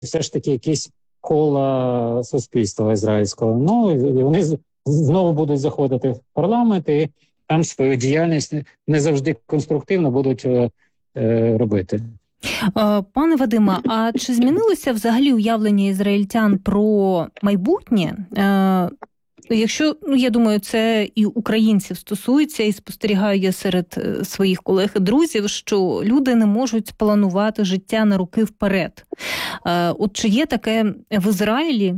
все ж таки якісь кола суспільства ізраїльського. Ну, і вони знову будуть заходити в парламент і там свою діяльність не завжди конструктивно будуть робити. Пане Вадиме, а чи змінилося взагалі уявлення ізраїльтян про майбутнє? Якщо, я думаю, це і українців стосується, і спостерігаю я серед своїх колег і друзів, що люди не можуть планувати життя на роки вперед. От чи є таке в Ізраїлі?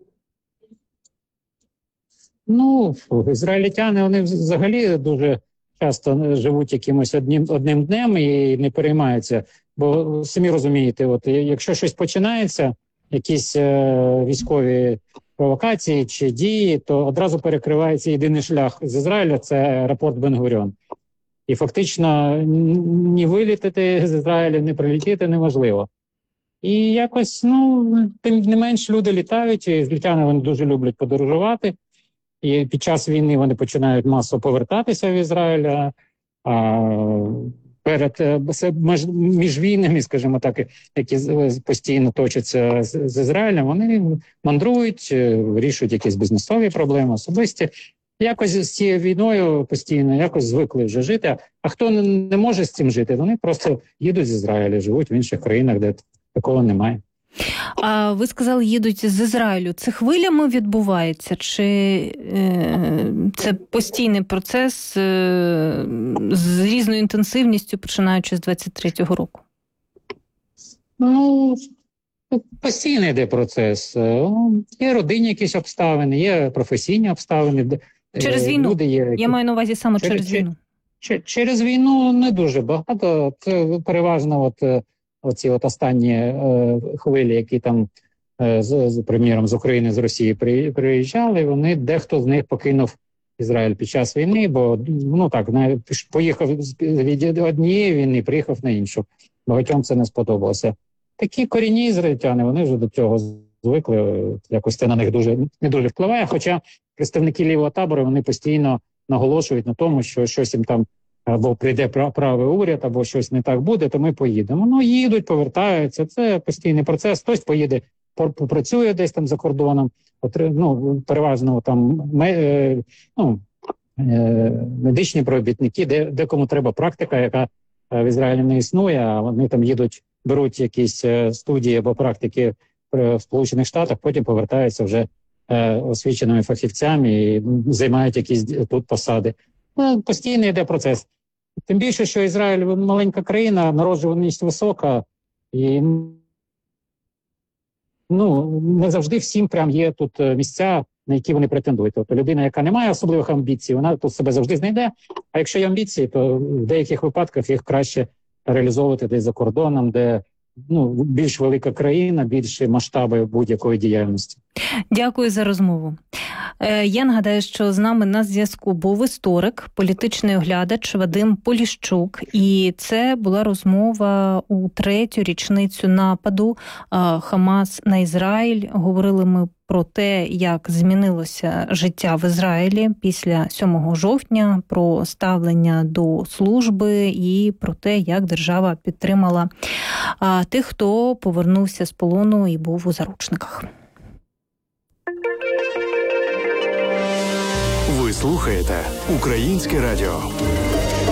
Ну, ізраїльтяни, вони взагалі дуже часто живуть якимось одним днем і не переймаються. Бо самі розумієте, от якщо щось починається, якісь військові провокації чи дії, то одразу перекривається єдиний шлях з Ізраїля – це аеропорт Бен-Гуріон. І фактично ні вилітати з Ізраїля, ні прилетіти неможливо. І якось, тим не менш люди літають, і ізраїльтяни вони дуже люблять подорожувати. І під час війни вони починають масово повертатися в Ізраїль, між війнами, скажімо так, які постійно точаться з Ізраїлем, вони мандрують, вирішують якісь бізнесові проблеми, особисті. Якось з цією війною постійно якось звикли вже жити. А хто не може з цим жити, вони просто їдуть з Ізраїля, живуть в інших країнах, де такого немає. А ви сказали, їдуть з Ізраїлю. Це хвилями відбувається? Чи це постійний процес з різною інтенсивністю, починаючи з 23-го року? Ну, постійний йде процес. Є родинні якісь обставини, є професійні обставини. Через війну? Я маю на увазі саме через війну. Через війну не дуже багато. Це переважно оці останні хвилі, які там, приміром, з України, з Росії приїжджали, дехто з них покинув Ізраїль під час війни, бо, поїхав від однієї війни, приїхав на іншу. Багатьом це не сподобалося. Такі корінні ізраїльтяни, вони вже до цього звикли, якось це на них не дуже впливає, хоча представники лівого табору, вони постійно наголошують на тому, що щось їм там або прийде правий уряд, або щось не так буде, то ми поїдемо. Їдуть, повертаються, це постійний процес. Хтось поїде, попрацює десь там за кордоном, переважно там медичні робітники, декому треба практика, яка в Ізраїлі не існує, а вони там їдуть, беруть якісь студії або практики в Сполучених Штатах, потім повертаються вже освіченими фахівцями і займають якісь тут посади. Постійно йде процес. Тим більше, що Ізраїль маленька країна, народжуваність висока, і не завжди всім прям є тут місця, на які вони претендують. Тобто людина, яка не має особливих амбіцій, вона тут себе завжди знайде, а якщо є амбіції, то в деяких випадках їх краще реалізовувати десь за кордоном, де більш велика країна, більші масштаби будь-якої діяльності. Дякую за розмову. Я нагадаю, що з нами на зв'язку був історик, політичний оглядач Вадим Поліщук. І це була розмова у 3-ю річницю нападу Хамас на Ізраїль. Говорили ми про те, як змінилося життя в Ізраїлі після 7 жовтня, про ставлення до служби і про те, як держава підтримала тих, хто повернувся з полону і був у заручниках. Ви слухаєте Українське радіо.